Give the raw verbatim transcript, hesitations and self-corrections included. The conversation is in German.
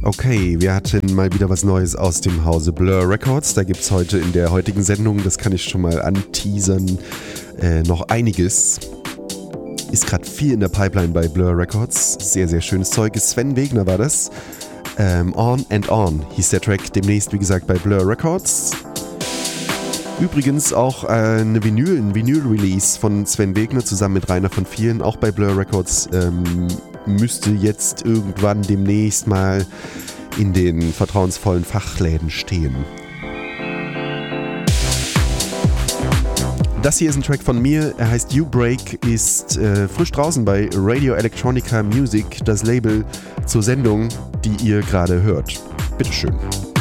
Okay, wir hatten mal wieder was Neues aus dem Hause Blur Records. Da gibt es heute in der heutigen Sendung, das kann ich schon mal anteasern, äh, noch einiges. Ist gerade viel in der Pipeline bei Blur Records. Sehr, sehr schönes Zeug. Sven Wegner war das. Ähm, On and On hieß der Track. Demnächst, wie gesagt, bei Blur Records. Übrigens auch äh, eine Vinyl, ein Vinyl-Release von Sven Wegner zusammen mit Rainer von Vielen, auch bei Blur Records. Ähm, müsste jetzt irgendwann demnächst mal in den vertrauensvollen Fachläden stehen. Das hier ist ein Track von mir, er heißt You Break, ist äh, frisch draußen bei Radio Electronica Music, das Label zur Sendung, die ihr gerade hört. Bitteschön.